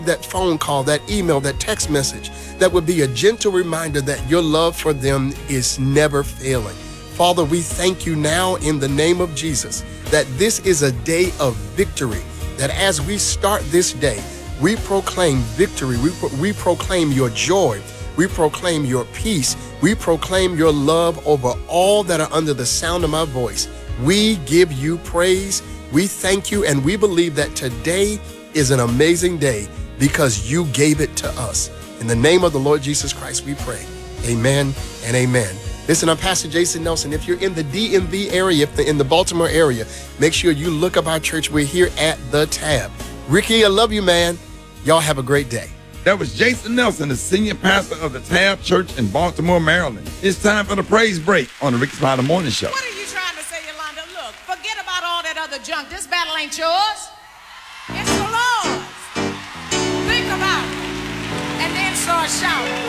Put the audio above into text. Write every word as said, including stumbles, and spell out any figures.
that phone call, that email, that text message, that would be a gentle reminder that your love for them is never failing. Father, we thank you now in the name of Jesus that this is a day of victory, that as we start this day, we proclaim victory, we, pro- we proclaim your joy, we proclaim your peace, we proclaim your love over all that are under the sound of my voice. We give you praise, we thank you, and we believe that today is an amazing day because you gave it to us. In the name of the Lord Jesus Christ, we pray. Amen and amen. Listen, I'm Pastor Jason Nelson. If you're in the D M V area, if in the Baltimore area, make sure you look up our church. We're here at The Tab. Ricky, I love you, man. Y'all have a great day. That was Jason Nelson, the senior pastor of the Tab Church in Baltimore, Maryland. It's time for the praise break on the Ricky Spider Morning Show. What are you trying to say, Yolanda? Look, forget about all that other junk. This battle ain't yours. It's the Lord's. Think about it. And then start shouting.